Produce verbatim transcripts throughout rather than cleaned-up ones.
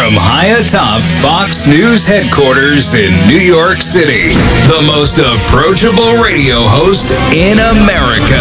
From high atop Fox News headquarters in New York City, the most approachable radio host in America.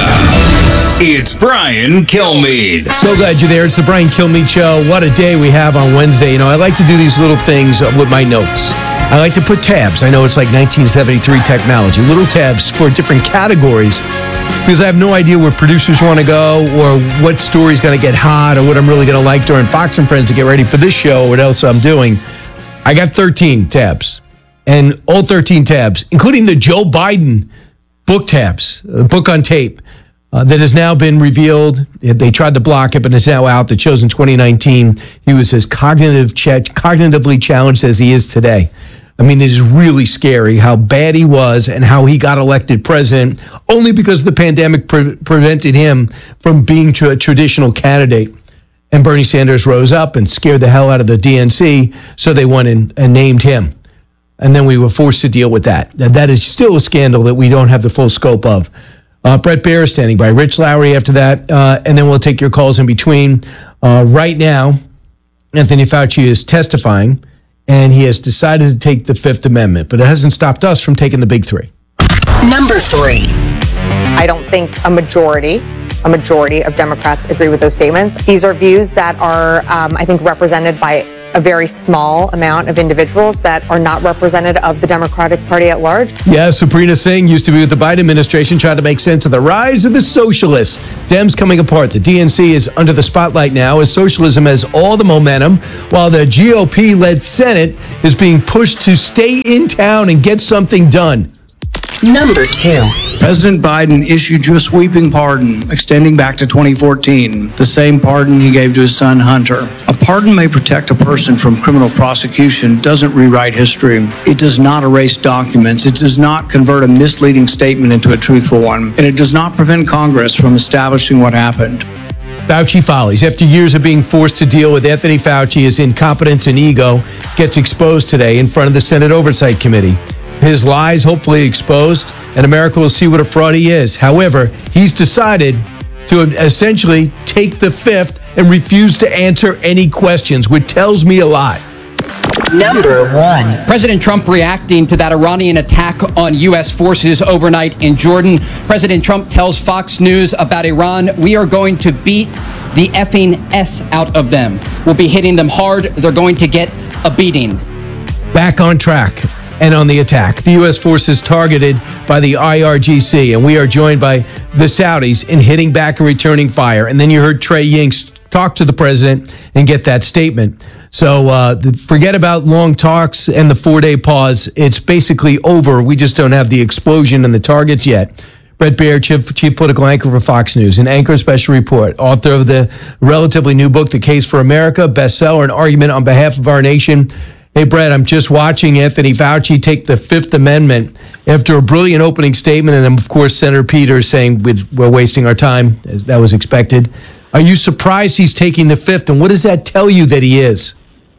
It's Brian Kilmeade. So glad you're there. It's the Brian Kilmeade Show. What a day we have on Wednesday. You know, I like to do these little things with my notes. I like to put tabs. I know it's like nineteen seventy-three technology. Little tabs for different categories because I have no idea where producers want to go or what story's going to get hot or what I'm really going to like during Fox and Friends to get ready for this show or what else I'm doing. I got thirteen tabs. And all thirteen tabs, including the Joe Biden book tabs, uh, book on tape. Uh, that has now been revealed. They tried to block it, but it's now out. That shows in twenty nineteen he was as cognitive ch- cognitively challenged as he is today. I mean, it is really scary how bad he was and how he got elected president only because the pandemic pre- prevented him from being tra- a traditional candidate. And Bernie Sanders rose up and scared the hell out of the D N C, so they went and, and named him. And then we were forced to deal with that. That is still a scandal that we don't have the full scope of. Uh, Brett Baer is standing by. Rich Lowry after that, uh, and then we'll take your calls in between. Uh, right now, Anthony Fauci is testifying, and he has decided to take the Fifth Amendment, but it hasn't stopped us from taking the big three. Number three. I don't think a majority, a majority of Democrats agree with those statements. These are views that are, um, I think, represented by a very small amount of individuals that are not representative of the Democratic Party at large. Yeah, Sabrina Singh used to be with the Biden administration, trying to make sense of the rise of the socialists. Dems coming apart. The D N C is under the spotlight now as socialism has all the momentum, while the G O P-led Senate is being pushed to stay in town and get something done. Number two. President Biden issued you a sweeping pardon extending back to twenty fourteen, the same pardon he gave to his son Hunter. A pardon may protect a person from criminal prosecution, doesn't rewrite history. It does not erase documents. It does not convert a misleading statement into a truthful one. And it does not prevent Congress from establishing what happened. Fauci follies. After years of being forced to deal with Anthony Fauci, his incompetence and ego gets exposed today in front of the Senate Oversight Committee. His lies hopefully exposed, and America will see what a fraud he is. However, he's decided to essentially take the fifth and refuse to answer any questions, which tells me a lot. Number one. President Trump reacting to that Iranian attack on U S forces overnight in Jordan. President Trump tells Fox News about Iran, "We are going to beat the effing S out of them. We'll be hitting them hard. They're going to get a beating." Back on track and on the attack. The U S forces targeted by the I R G C, and we are joined by the Saudis in hitting back and returning fire. And then you heard Trey Yingst talk to the president and get that statement. So uh, the, forget about long talks and the four-day pause. It's basically over. We just don't have the explosion and the targets yet. Brett Baer, chief, chief political anchor for Fox News, an anchor special report, author of the relatively new book, The Case for America, bestseller, an argument on behalf of our nation. Hey, Brett, I'm just watching Anthony Fauci take the Fifth Amendment after a brilliant opening statement, and then, of course, Senator Peters saying we're wasting our time, as that was expected. Are you surprised he's taking the Fifth, and what does that tell you that he is?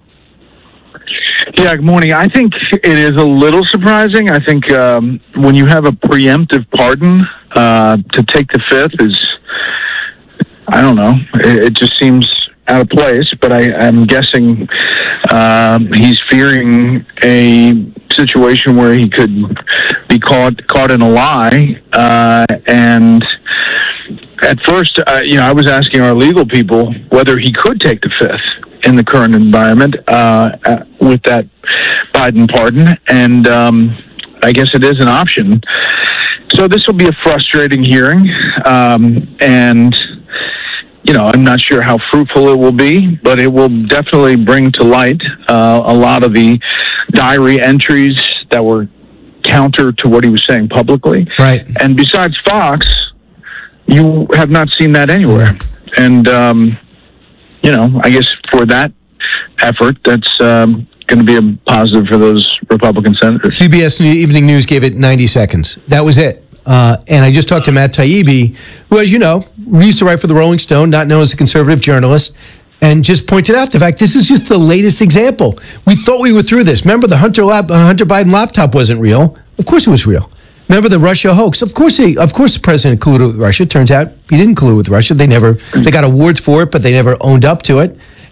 Yeah, good morning. I think it is a little surprising. I think um, when you have a preemptive pardon, uh, to take the Fifth is, I don't know, it, it just seems out of place, but I, I'm guessing um, he's fearing a situation where he could be caught caught in a lie. Uh, and at first, uh, you know, I was asking our legal people whether he could take the Fifth in the current environment uh, with that Biden pardon, and um, I guess it is an option. So this will be a frustrating hearing, um, and you know, I'm not sure how fruitful it will be, but it will definitely bring to light uh, a lot of the diary entries that were counter to what he was saying publicly. Right. And besides Fox, you have not seen that anywhere. And, um, you know, I guess for that effort, that's um, going to be a positive for those Republican senators. C B S Evening News gave it ninety seconds. That was it. Uh, and I just talked to Matt Taibbi, who, as you know, used to write for the Rolling Stone, not known as a conservative journalist, and just pointed out the fact this is just the latest example. We thought we were through this. Remember, the Hunter lap, uh, Hunter Biden laptop wasn't real. Of course it was real. Remember the Russia hoax? Of course, he, of course, the president colluded with Russia. Turns out he didn't collude with Russia. They never, they got awards for it, but they never owned up to it.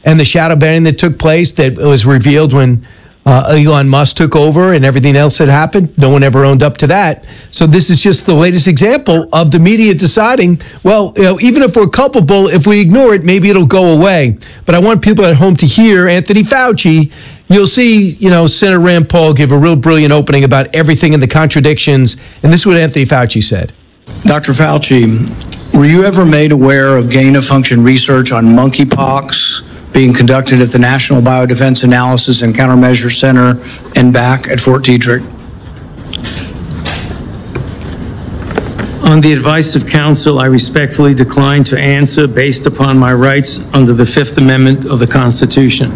and the shadow banning that took place that was revealed when uh, Elon Musk took over and everything else that happened. No one ever owned up to that. So this is just the latest example of the media deciding, well, you know, even if we're culpable, if we ignore it, maybe it'll go away. But I want people at home to hear Anthony Fauci. You'll see, you know, Senator Rand Paul give a real brilliant opening about everything and the contradictions. And this is what Anthony Fauci said. Doctor Fauci, were you ever made aware of gain-of-function research on monkeypox being conducted at the National Biodefense Analysis and Countermeasure Center and back at Fort Detrick? On the advice of counsel, I respectfully decline to answer based upon my rights under the Fifth Amendment of the Constitution.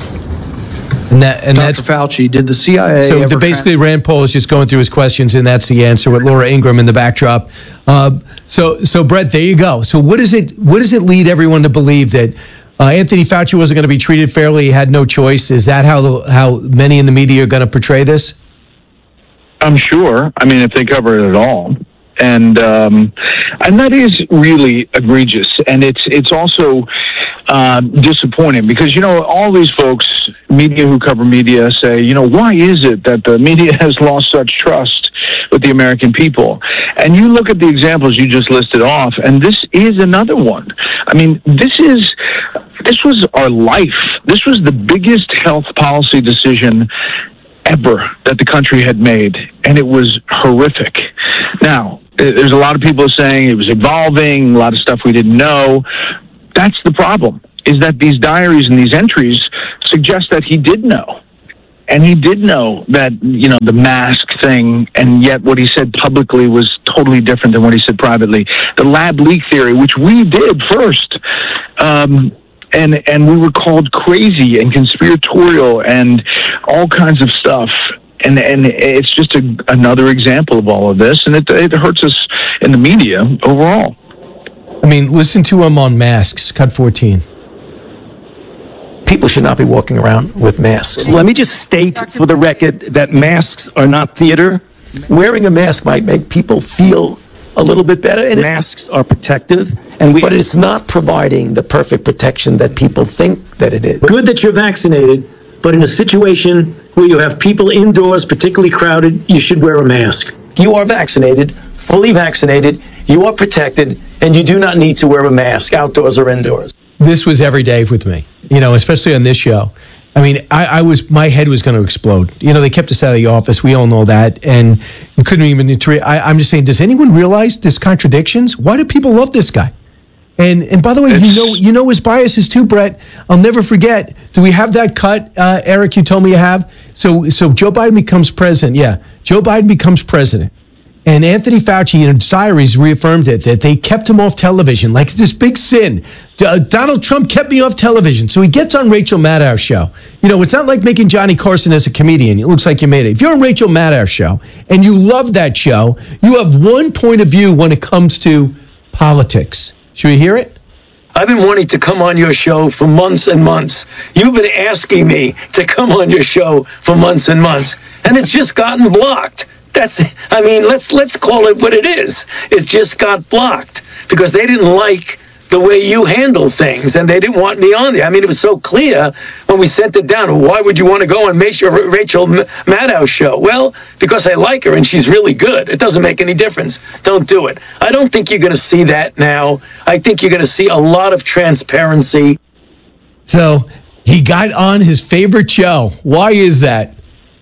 And that, and Doctor that's Fauci, did the C I A so ever the, basically Rand Paul is just going through his questions, and that's the answer with Laura Ingraham in the backdrop. Uh, so, so Brett, there you go. So, what is it? What does it lead everyone to believe that uh, Anthony Fauci wasn't going to be treated fairly? He had no choice. Is that how the, how many in the media are going to portray this? I'm sure. I mean, if they cover it at all. And um, and that is really egregious, and it's it's also uh, disappointing because, you know, all these folks, media who cover media, say, you know, why is it that the media has lost such trust with the American people? And you look at the examples you just listed off, and this is another one. I mean, this is this was our life. This was the biggest health policy decision ever that the country had made, and it was horrific. Now, there's a lot of people saying it was evolving, a lot of stuff we didn't know. That's the problem, is that these diaries and these entries suggest that he did know. And he did know that, you know, the mask thing, and yet what he said publicly was totally different than what he said privately. The lab leak theory, which we did first, um, and and we were called crazy and conspiratorial and all kinds of stuff. And and it's just a, another example of all of this, and it, it hurts us in the media overall. I mean, listen to him on masks. Cut fourteen. People should not be walking around with masks. Let me just state for the record that masks are not theater. Wearing a mask might make people feel a little bit better, and masks are protective, and we, but it's not providing the perfect protection that people think that it is. Good that you're vaccinated, but in a situation where you have people indoors, particularly crowded, you should wear a mask. You are vaccinated, fully vaccinated, you are protected, and you do not need to wear a mask outdoors or indoors. This was every day with me, you know, especially on this show. I mean, I, I was, my head was going to explode. You know, they kept us out of the office. We all know that. And you couldn't even, I, I'm just saying, does anyone realize this contradictions? Why do people love this guy? And and by the way, it's, you know you know his biases too, Brett. I'll never forget. Do we have that cut, uh, Eric? You told me you have. So so Joe Biden becomes president. Yeah, Joe Biden becomes president, and Anthony Fauci in his diaries reaffirmed it that they kept him off television, like it's this big sin. Uh, Donald Trump kept me off television, so he gets on Rachel Maddow's show. You know, it's not like making Johnny Carson as a comedian. It looks like you made it. If you're on Rachel Maddow's show and you love that show, you have one point of view when it comes to politics. Should we hear it? I've been wanting to come on your show for months and months. You've been asking me to come on your show for months and months, and it's just gotten blocked. That's, I mean, let's let's call it what it is. It just got blocked because they didn't like the way you handle things, and they didn't want me on there. I mean, it was so clear when we sent it down. Why would you want to go on Rachel Maddow's show? Well, because I like her and she's really good. It doesn't make any difference. Don't do it. I don't think you're going to see that now. I think you're going to see a lot of transparency. So he got on his favorite show. Why is that?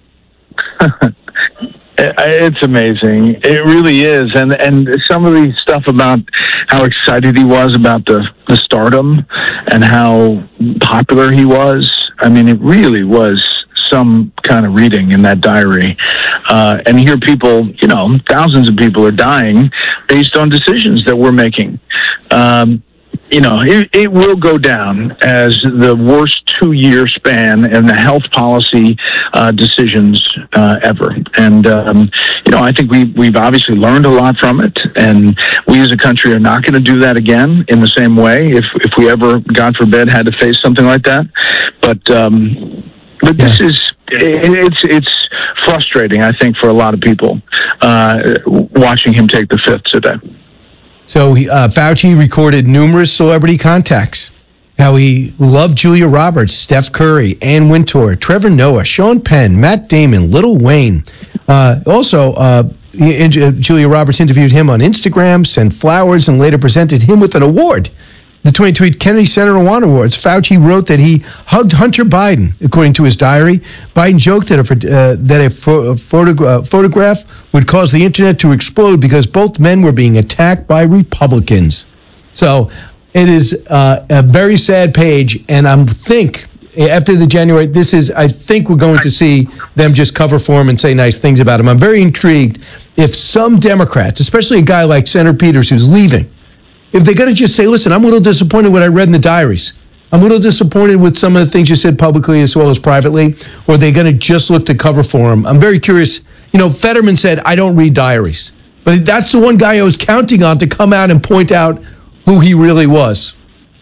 It's amazing. It really is. And and some of the stuff about how excited he was about the, the stardom and how popular he was. I mean, it really was some kind of reading in that diary. Uh, and here people, you know, thousands of people are dying based on decisions that we're making. Um, You know, it, it will go down as the worst two-year span in the health policy uh, decisions uh, ever. And, um, you know, I think we, we've obviously learned a lot from it. And we as a country are not going to do that again in the same way if, if we ever, God forbid, had to face something like that. But, um, but yeah. this is, it, it's, it's frustrating, I think, for a lot of people uh, watching him take the fifth today. So uh, Fauci recorded numerous celebrity contacts, how he loved Julia Roberts, Steph Curry, Ann Wintour, Trevor Noah, Sean Penn, Matt Damon, Lil Wayne. Uh, also, uh, he, uh, Julia Roberts interviewed him on Instagram, sent flowers, and later presented him with an award. The twenty twenty Kennedy Center Award Awards. Fauci wrote that he hugged Hunter Biden, according to his diary. Biden joked that a, uh, that a, pho- a photo- uh, photograph would cause the internet to explode because both men were being attacked by Republicans. So it is uh, a very sad page, and I think after the January, this is, I think we're going to see them just cover for him and say nice things about him. I'm very intrigued if some Democrats, especially a guy like Senator Peters who's leaving, if they're going to just say, listen, I'm a little disappointed what I read in the diaries. I'm a little disappointed with some of the things you said publicly as well as privately, or they're going to just look to cover for him. I'm very curious. You know, Fetterman said, I don't read diaries. But that's the one guy I was counting on to come out and point out who he really was.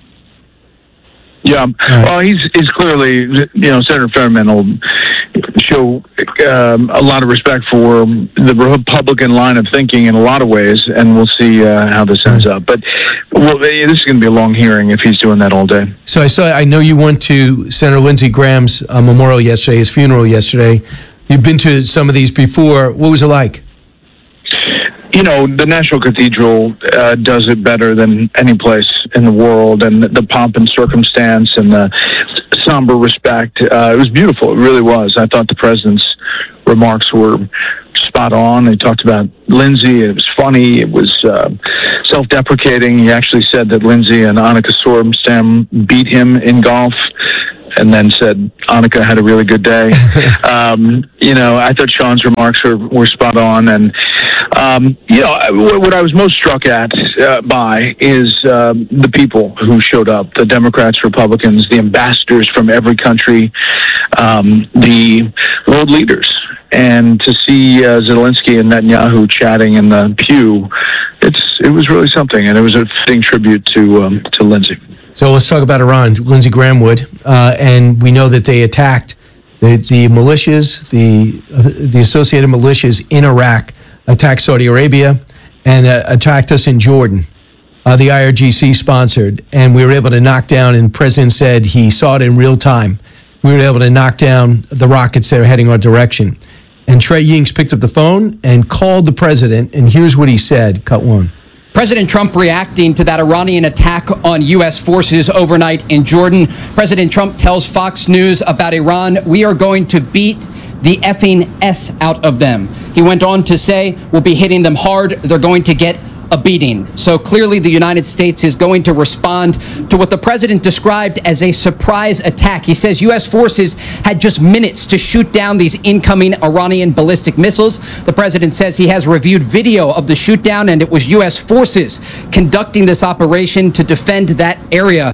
Yeah, well, he's he's clearly, you know, Senator Fetterman will show um, a lot of respect for the Republican line of thinking in a lot of ways, and we'll see uh, how this ends up. But well, this is going to be a long hearing if he's doing that all day. So I saw. I know you went to Senator Lindsey Graham's uh, memorial yesterday, his funeral yesterday. You've been to some of these before. What was it like? You know, the National Cathedral uh, does it better than any place in the world, and the pomp and circumstance and the somber respect. Uh, it was beautiful. It really was. I thought the president's remarks were spot on. He talked about Lindsey. It was funny. It was uh, self-deprecating. He actually said that Lindsey and Annika Sorenstam beat him in golf, and then said Annika had a really good day. um, you know, I thought Sean's remarks were, were spot on. And, um, you know, what I was most struck at uh, by is uh, the people who showed up, the Democrats, Republicans, the ambassadors from every country, um, the world leaders. And to see uh, Zelensky and Netanyahu chatting in the pew, it's it was really something. And it was a fitting tribute to um, to Lindsey. So let's talk about Iran. Lindsey Graham would, uh, and we know that they attacked the, the militias, the uh, the associated militias in Iraq, attacked Saudi Arabia, and uh, attacked us in Jordan. Uh, the I R G C sponsored, and we were able to knock down, and the president said he saw it in real time. We were able to knock down the rockets that are heading our direction. And Trey Yingst picked up the phone and called the president, and here's what he said. Cut one. President Trump reacting to that Iranian attack on U S forces overnight in Jordan. President Trump tells Fox News about Iran, we are going to beat the effing S out of them. He went on to say, we'll be hitting them hard. They're going to get a beating. So clearly the United States is going to respond to what the president described as a surprise attack. He says U S forces had just minutes to shoot down these incoming Iranian ballistic missiles. The president says he has reviewed video of the shoot down, and it was U S forces conducting this operation to defend that area.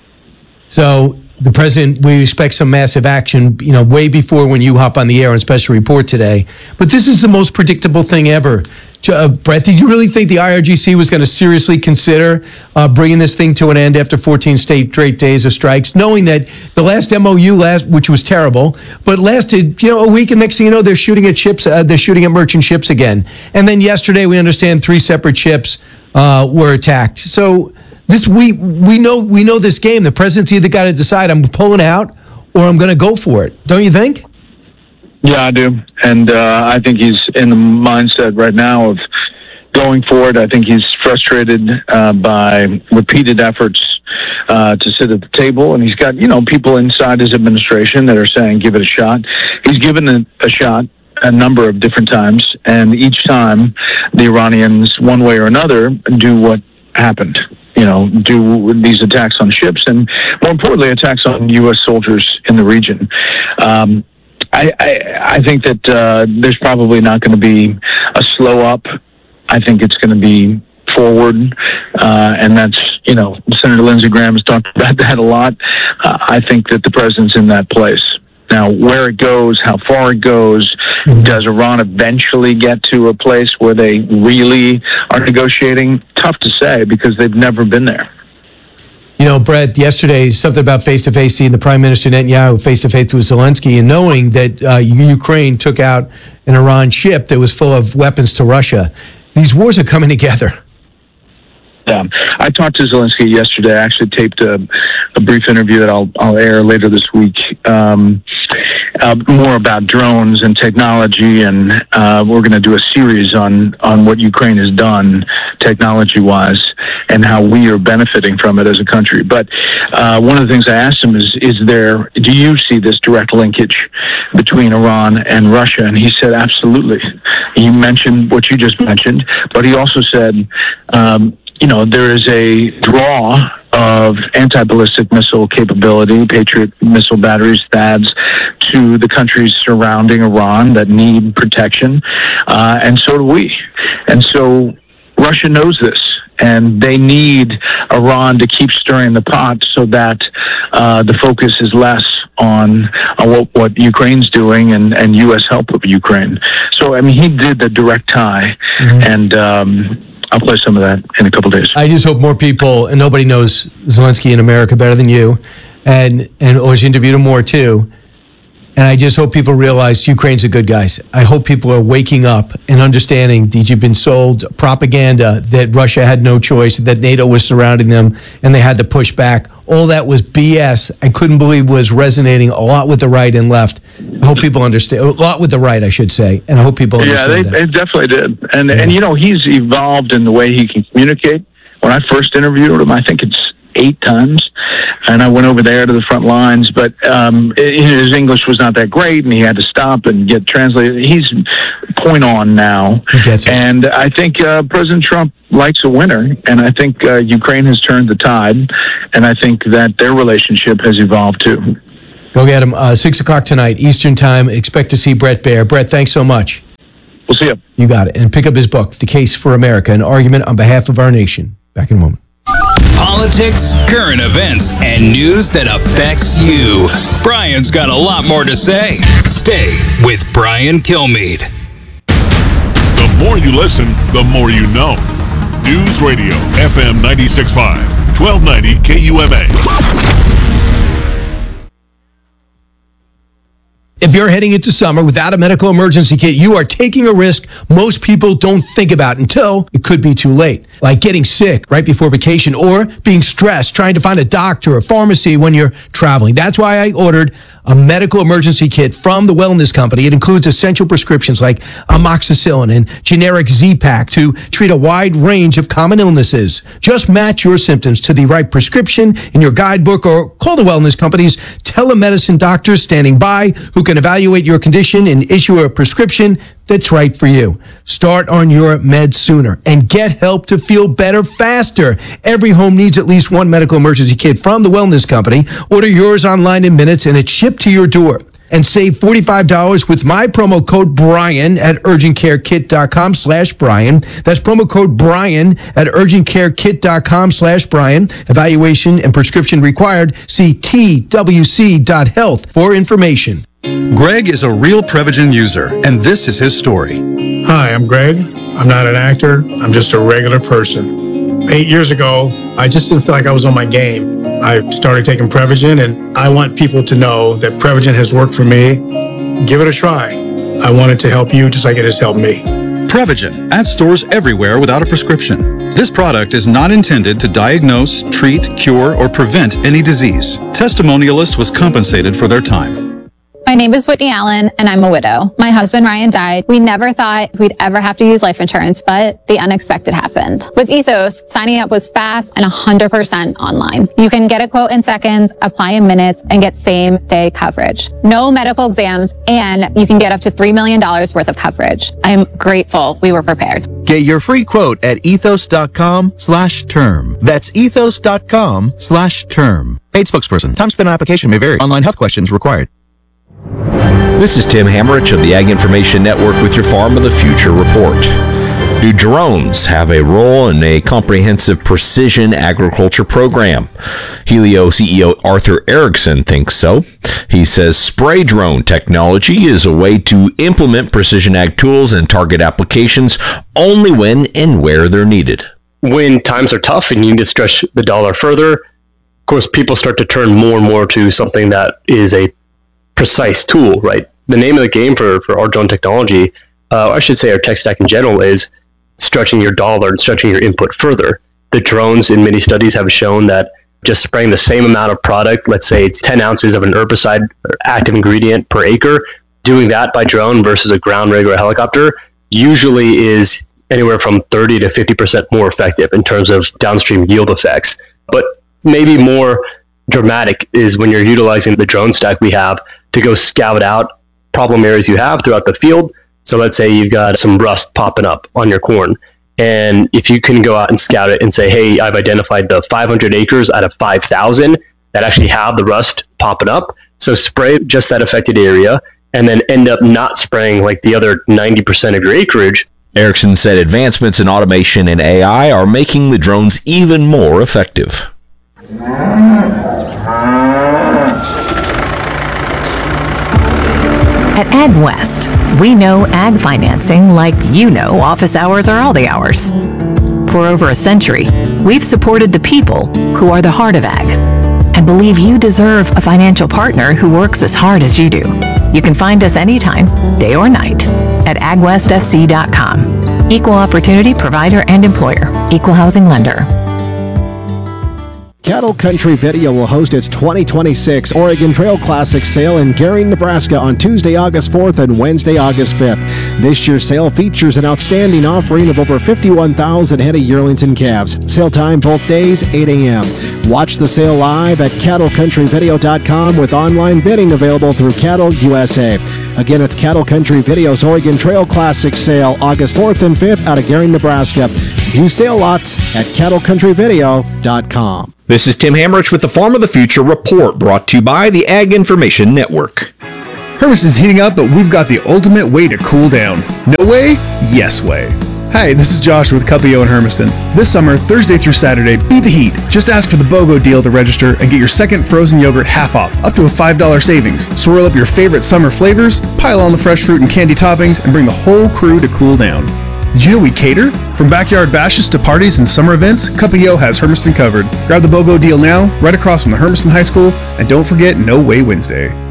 So the president, we expect some massive action, you know, way before when you hop on the air on Special Report today. But this is the most predictable thing ever. Uh, Brett, did you really think the I R G C was going to seriously consider uh, bringing this thing to an end after fourteen straight days of strikes, knowing that the last M O U, last, which was terrible, but lasted, you know, a week, and next thing you know, they're shooting at ships, uh, they're shooting at merchant ships again. And then yesterday, we understand three separate ships uh, were attacked. So this we we know we know this game. The president's either got to decide I'm pulling out or I'm going to go for it. Don't you think? Yeah, I do. And uh, I think he's in the mindset right now of going for it. I think he's frustrated uh, by repeated efforts uh, to sit at the table. And he's got, you know, people inside his administration that are saying, give it a shot. He's given it a shot a number of different times. And each time the Iranians, one way or another, do what happened. You know, do these attacks on ships and, more importantly, attacks on U S soldiers in the region. Um, I, I, I think that uh, there's probably not going to be a slow up. I think it's going to be forward, uh, and that's, you know, Senator Lindsey Graham has talked about that a lot. Uh, I think that the president's in that place. Now, where it goes, how far it goes, mm-hmm. does Iran eventually get to a place where they really are negotiating? Tough to say because they've never been there. You know, Brett, yesterday, something about face-to-face, seeing the Prime Minister Netanyahu face-to-face with Zelensky and knowing that uh, Ukraine took out an Iran ship that was full of weapons to Russia. These wars are coming together. Yeah, I talked to Zelensky yesterday. I actually taped a, a brief interview that I'll I'll air later this week. Um, uh, more about drones and technology, and uh, we're going to do a series on on what Ukraine has done technology-wise and how we are benefiting from it as a country. But uh, one of the things I asked him is, is there? Do you see this direct linkage between Iran and Russia? And he said, absolutely. He mentioned what you just mentioned, but he also said, um, you know, there is a draw of anti-ballistic missile capability, Patriot missile batteries, THAADs, to the countries surrounding Iran that need protection, uh, and so do we. And so Russia knows this, and they need Iran to keep stirring the pot so that uh, the focus is less on uh, what, what Ukraine's doing and, and U S help of Ukraine. So, I mean, he did the direct tie, mm-hmm. and um, I'll play some of that in a couple days. I just hope more people, and nobody knows Zelensky in America better than you, and and always interviewed him more too. And I just hope people realize Ukraine's a good guys. I hope people are waking up and understanding that you've been sold propaganda that Russia had no choice, that NATO was surrounding them, and they had to push back. All that was B S. I couldn't believe was resonating a lot with the right and left. I hope people understand. A lot with the right, I should say. And I hope people understand Yeah, they, that. they definitely did. And, yeah. and, you know, he's evolved in the way he can communicate. When I first interviewed him, I think it's eight times, and I went over there to the front lines, but um, his English was not that great, and he had to stop and get translated. He's point on now, and I think uh, President Trump likes a winner, and I think uh, Ukraine has turned the tide, and I think that their relationship has evolved too. Go get him. Uh, six o'clock tonight, Eastern Time. Expect to see Bret Baier. Bret, thanks so much. We'll see you. You got it. And pick up his book, The Case for America, an argument on behalf of our nation. Back in a moment. Politics, current events, and news that affects you. Brian's got a lot more to say. Stay with Brian Kilmeade. The more you listen, the more you know. News Radio, F M ninety-six point five, twelve ninety K U M A. If you're heading into summer without a medical emergency kit, you are taking a risk most people don't think about until it could be too late. Like getting sick right before vacation or being stressed trying to find a doctor or pharmacy when you're traveling. That's why I ordered a medical emergency kit from the Wellness Company. It includes essential prescriptions like amoxicillin and generic Z-Pak to treat a wide range of common illnesses. Just match your symptoms to the right prescription in your guidebook or call the Wellness Company's telemedicine doctors standing by who can evaluate your condition and issue a prescription that's right for you. Start on your meds sooner and get help to feel better faster. Every home needs at least one medical emergency kit from the Wellness Company. Order yours online in minutes and it's shipped to your door. And save forty-five dollars with my promo code Brian at urgentcarekit.com slash Brian. That's promo code Brian at urgentcarekit.com slash Brian. Evaluation and prescription required. See T W C dot health for information. Greg is a real Prevagen user, and this is his story. Hi, I'm Greg. I'm not an actor. I'm just a regular person. Eight years ago, I just didn't feel like I was on my game. I started taking Prevagen, and I want people to know that Prevagen has worked for me. Give it a try. I want it to help you just like it has helped me. Prevagen, at stores everywhere without a prescription. This product is not intended to diagnose, treat, cure, or prevent any disease. Testimonialist was compensated for their time. My name is Whitney Allen, and I'm a widow. My husband, Ryan, died. We never thought we'd ever have to use life insurance, but the unexpected happened. With Ethos, signing up was fast and one hundred percent online. You can get a quote in seconds, apply in minutes, and get same-day coverage. No medical exams, and you can get up to three million dollars worth of coverage. I'm grateful we were prepared. Get your free quote at ethos.com slash term. That's ethos.com slash term. Paid spokesperson. Time spent on application may vary. Online health questions required. This is Tim Hammerich of the Ag Information Network with your Farm of the Future report. Do drones have a role in a comprehensive precision agriculture program? Helio C E O Arthur Erickson thinks so. He says spray drone technology is a way to implement precision ag tools and target applications only when and where they're needed. When times are tough and you need to stretch the dollar further, of course, people start to turn more and more to something that is a precise tool, right? The name of the game for, for our drone technology, uh, I should say our tech stack in general, is stretching your dollar and stretching your input further. the drones in many studies have shown that just spraying the same amount of product, let's say it's ten ounces of an herbicide or active ingredient per acre, doing that by drone versus a ground rig or a helicopter usually is anywhere from thirty to fifty percent more effective in terms of downstream yield effects. But maybe more dramatic is when you're utilizing the drone stack we have to go scout out problem areas you have throughout the field. So let's say you've got some rust popping up on your corn. And if you can go out and scout it and say, hey, I've identified the five hundred acres out of five thousand that actually have the rust popping up. So spray just that affected area and then end up not spraying like the other ninety percent of your acreage. Erickson said advancements in automation and A I are making the drones even more effective. At AgWest, we know ag financing like you know office hours are all the hours. For over a century, we've supported the people who are the heart of ag and believe you deserve a financial partner who works as hard as you do. You can find us anytime, day or night, at ag west f c dot com. Equal opportunity provider and employer. Equal housing lender. Cattle Country Video will host its twenty twenty-six Oregon Trail Classic sale in Gary, Nebraska on Tuesday, August fourth and Wednesday, August fifth. This year's sale features an outstanding offering of over fifty-one thousand head of yearlings and calves. Sale time both days, eight a.m. Watch the sale live at cattle country video dot com with online bidding available through Cattle U S A. Again, it's Cattle Country Video's Oregon Trail Classic sale August fourth and fifth out of Gary, Nebraska. View sale lots at cattle country video dot com. This is Tim Hammerich with the Farm of the Future report, brought to you by the Ag Information Network. Hermiston's heating up, but we've got the ultimate way to cool down. No way? Yes way. Hi, this is Josh with Cupio in Hermiston. This summer, Thursday through Saturday, beat the heat. Just ask for the BOGO deal to register and get your second frozen yogurt half off, up to a five dollars savings. Swirl up your favorite summer flavors, pile on the fresh fruit and candy toppings, and bring the whole crew to cool down. Did you know we cater? From backyard bashes to parties and summer events, Cupio has Hermiston covered. Grab the BOGO deal now, right across from the Hermiston High School, and don't forget No Way Wednesday.